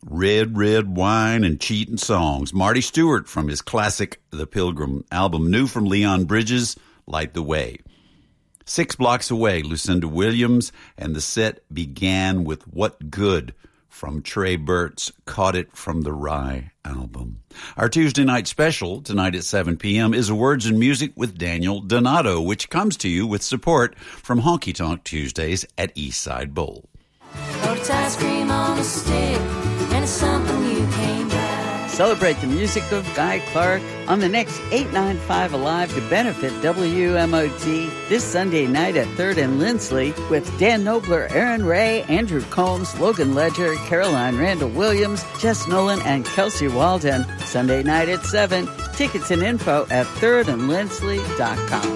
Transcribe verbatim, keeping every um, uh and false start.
Red, Red Wine and Cheatin' Songs. Marty Stewart from his classic The Pilgrim album. New from Leon Bridges, Light the Way. Six Blocks Away, Lucinda Williams, and the set began with What Good from Trey Burt's Caught It from the Rye album. Our Tuesday night special, tonight at seven p.m., is Words and Music with Daniel Donato, which comes to you with support from Honky Tonk Tuesdays at Eastside Bowl. It's ice cream on a stick, and it's something you can't buy. Celebrate the music of Guy Clark on the next eight ninety-five Alive to benefit W M O T this Sunday night at third and Lindsley with Dan Nobler, Aaron Ray, Andrew Combs, Logan Ledger, Caroline Randall Williams, Jess Nolan, and Kelsey Walden. Sunday night at seven. Tickets and info at third and lindsley dot com.